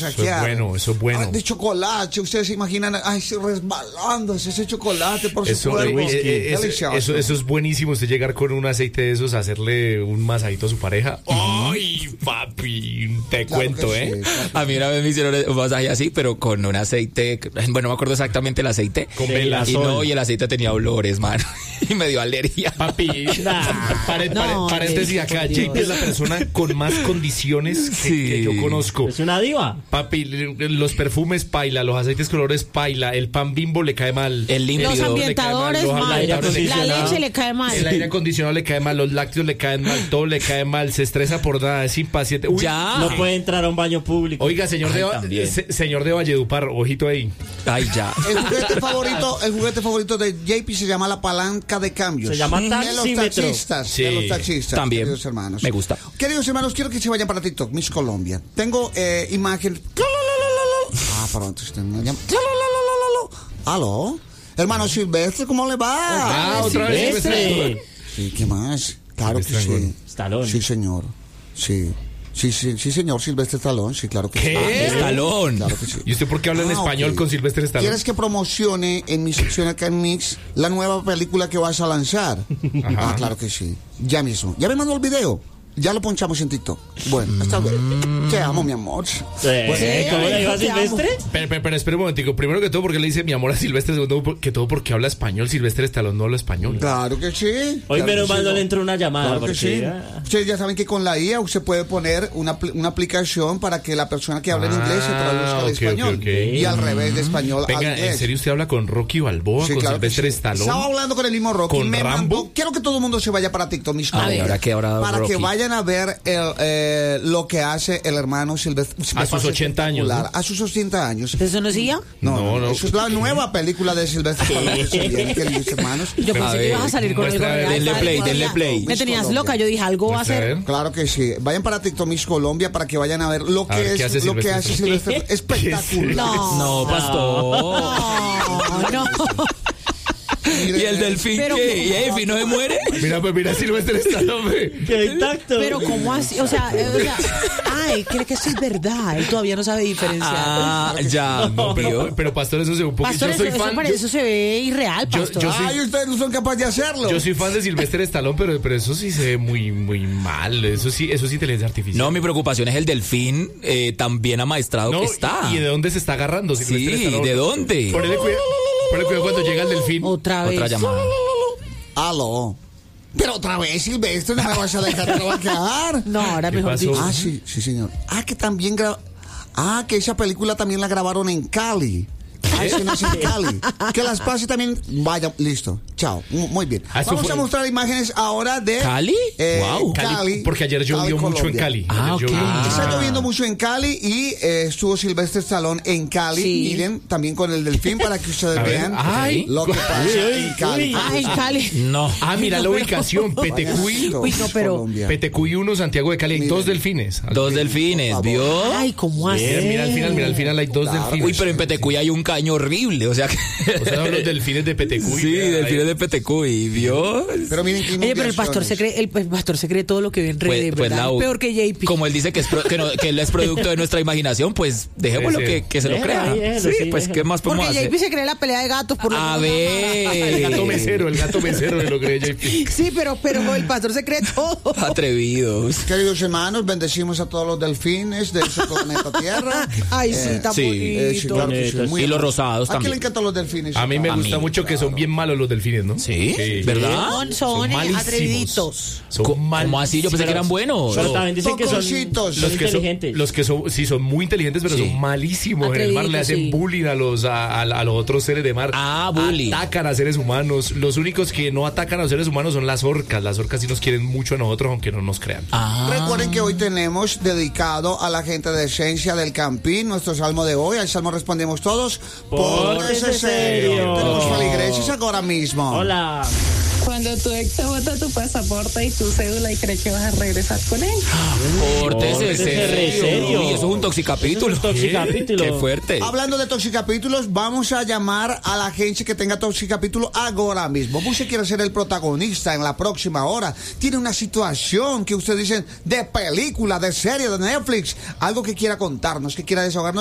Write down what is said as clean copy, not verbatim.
Eso es bueno. De chocolate, ustedes se imaginan, resbalándose ese chocolate por su cuerpo. Eso es buenísimo, usted llegar con un aceite de esos, hacerle un masajito a su pareja. ¡Ay, papi! Te cuento, Sí, claro. A mí una vez me hicieron un masaje así, pero con un aceite, bueno, no me acuerdo exactamente el aceite. Con vela. Y el aceite tenía olores, mano. Y me dio alergia. Papi, paréntesis acá. JP es la persona con más condiciones que yo conozco. Es una diva. Papi, los perfumes paila, los aceites colores paila, el pan Bimbo le cae mal. El límpido. Los ambientadores mal, la leche le cae mal. El aire acondicionado le cae mal, los lácteos le caen mal, todo le cae mal, se estresa por nada, es impaciente. Uy, ya. No puede entrar a un baño público. Oiga, señor de Valledupar, ojito ahí. Ay, ya. El juguete favorito de JP se llama la palanca de cambios. Se llama de los taxímetro. taxistas. Sí. De los taxistas. También. Queridos hermanos. Me gusta. Queridos hermanos, quiero que se vayan para TikTok, Miss Colombia. Tengo imagen. Pronto usted me llama. ¿Aló? Hermano Silvestre, ¿cómo le va? Otra vez Silvestre. Sí, ¿qué más? Claro que sí. Stallone. Sí, señor. Sí, señor Silvestre Stallone, sí, claro que sí. ¿Qué? Estalón. Claro que sí. ¿Y usted por qué habla en español ok. con Silvestre Stallone? ¿Quieres que promocione en mi sección acá en Mix la nueva película que vas a lanzar? Ajá. Claro que sí. Ya mismo. Ya me mandó el video. Ya lo ponchamos en TikTok. Bueno, hasta luego. Te amo, mi amor. ¿Cómo le iba a Silvestre? Pero espera un momentico. Primero que todo, porque le dice mi amor a Silvestre. Segundo que todo, porque habla español. Silvestre Stallone no habla español. Claro que sí. Hoy claro menos que mal sí, no le entró una llamada. Claro que sí. Ustedes ya saben que con la IA usted puede poner una aplicación para que la persona que habla en inglés se traduzca al ok, español. ok. Y al revés, de español al Venga, inglés. ¿en serio usted habla con Rocky Balboa, Sí, con claro que Silvestre sí. Stallone? Estaba hablando con el mismo Rocky. ¿Con Me Rambo? mandó- quiero que todo el mundo se vaya para TikTok, mis A ver, colegas. ¿ahora qué habrá Para Rocky? que vayan a ver lo que hace el hermano Silvestre. A sus 80 años, ¿no? A sus 80 años. ¿Eso no es ella? No. Eso es la nueva película de Silvestre Stallone. Sí, bien, queridos hermanos. Yo pensé que ibas a salir con muestra, algo real. denle play. Me tenías loca, yo dije, algo va a Muestra, hacer. ver. Claro que sí. Vayan para TikTok Miss Colombia para que vayan a ver lo A ver, que ¿qué hace es lo que Silvestre hace Stallone? Silvestre. Espectacular. No, pastor. No. ¿Y el delfín Pero- qué? ¿Y Efi no se muere? Mira Silvestre Stallone. ¡Qué intacto! Pero ¿cómo así? O sea, ay, cree que eso es verdad. Él todavía no sabe diferenciar. Ah, ya. No, pero Pastor, eso se ve un poco. Pastor, Yo soy eso, fan. eso se ve irreal, yo Pastor. soy- Ay, ustedes no son capaces de hacerlo. Yo soy fan de Silvestre Stallone, pero eso sí se ve muy mal. Eso sí es inteligencia artificial. No, mi preocupación es el delfín tan bien amaestrado que está. ¿Y de dónde se está agarrando Silvestre Sí, Stallone? ¿de dónde? Ponle cuidado cuando llega el delfín. Otra vez. Otra llamada. Aló. Pero otra vez, Silvestre, no me vas a dejar trabajar. No, ahora ¿Qué mejor pasó? dicho. Sí, señor. Que también que esa película también la grabaron en Cali. Escenas en Cali. Que las pase también. Vaya, listo. Chao. Muy bien. Eso Vamos fue- a mostrar imágenes ahora de ¿Cali? Wow. Cali. Porque ayer llovió mucho en Colombia. Cali. Ah, Ayer ok. llovió. Está lloviendo mucho en Cali y estuvo Silvestre Stallone en Cali. Sí. Miren, también con el delfín para que ustedes A ver. vean Ay. lo que pasa en Cali. Ah, en Cali. No. Mira la ubicación. Petecuy. Uy, no, pero- Colombia. Petecuy 1, Santiago de Cali. Hay Miren. 2 delfines. Dos delfines, Por ¿vio? Ay, ¿cómo así? Mira al final hay 2 delfines. Uy, pero en Petecuy hay un caño horrible, o sea que... O sea, los delfines de Petecuy. Sí, delfines de Petecuy, ¿vio? Pero miren qué Oye, pero el pastor se cree todo lo que ve en redes, ¿verdad? Lau, Peor que JP. Como él dice que que él es producto de nuestra imaginación, pues dejémoslo Sí. que se lo Déjalo crea. ahí, déjalo, Sí, sí, pues déjalo. ¿qué más podemos Porque hacer? JP se cree la pelea de gatos por lo A menos. ver. El gato mesero de lo que JP. Sí, pero el pastor se cree todo. Atrevidos. Queridos hermanos, bendecimos a todos los delfines de ese planeta Tierra. Ay, sí, tan sí, bonito. Sí, claro que sí, muy Y los hermoso. rosados ¿A quién le también. encantan los delfines? A mí me gusta mucho que son bien malos los delfines, ¿no? Sí, ¿verdad? Son malísimos. atreviditos. Son ¿Cómo malísimos. así? Yo pensé que eran buenos. Pero también dicen que son Toconcitos. son Los que son, inteligentes. los que son, sí, son muy inteligentes, pero Sí. son malísimos. En el mar le Atreviditos, hacen sí. bullying a los otros seres de mar. Bullying. Atacan a seres humanos. Los únicos que no atacan a los seres humanos son las orcas. Las orcas sí nos quieren mucho a nosotros, aunque no nos crean. Recuerden que hoy tenemos dedicado a la gente de Esencia del Campín, nuestro salmo de hoy. Al salmo respondemos todos. Pórtese serio. Tenemos feligreses ahora mismo. Hola. Cuando tu ex te bota tu pasaporte y tu cédula y cree que vas a regresar con él. Pórtese Pórtese serio. Uy, eso es un toxicapítulo. Es un toxicapítulo. Qué fuerte. Hablando de toxicapítulos, vamos a llamar a la agencia que tenga toxicapítulo ahora mismo. Usted quiere ser el protagonista en la próxima hora. Tiene una situación que usted dice de película, de serie, de Netflix. Algo que quiera contarnos, que quiera desahogarnos.